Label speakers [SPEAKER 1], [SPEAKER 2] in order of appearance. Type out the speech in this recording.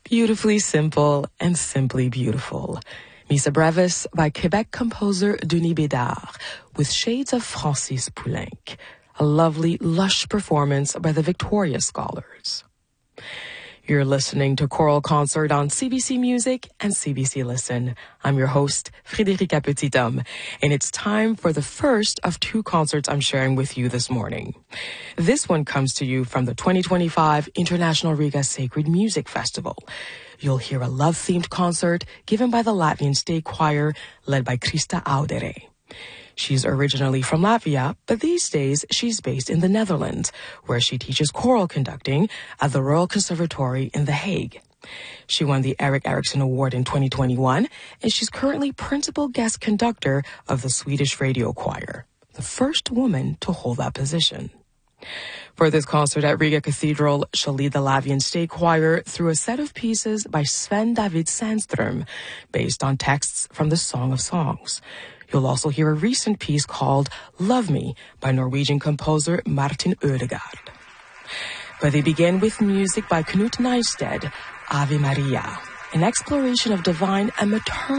[SPEAKER 1] Beautifully simple and simply beautiful. Missa Brevis by Quebec composer Denis Bédard with shades of Francis Poulenc. A lovely, lush performance by the Victoria Scholars. You're listening to Choral Concert on CBC Music and CBC Listen. I'm your host, Frédérica Petithomme, and it's time for the first of two concerts I'm sharing with you this morning. This one comes to you from the 2025 International Riga Sacred Music Festival. You'll hear a love-themed concert given by the Latvian State Choir led by Krista Audere. She's originally from Latvia, but these days she's based in the Netherlands, where she teaches choral conducting at the Royal Conservatory in The Hague. She won the Erik Erikson Award in 2021, and she's currently principal guest conductor of the Swedish Radio Choir, the first woman to hold that position. For this concert at Riga Cathedral, she'll lead the Latvian State Choir through a set of pieces by Sven David Sandström, based on texts from the Song of Songs. You'll also hear a recent piece called Love Me by Norwegian composer Martin Ødegaard. But they begin with music by Knut Nystedt, Ave Maria, an exploration of divine and maternal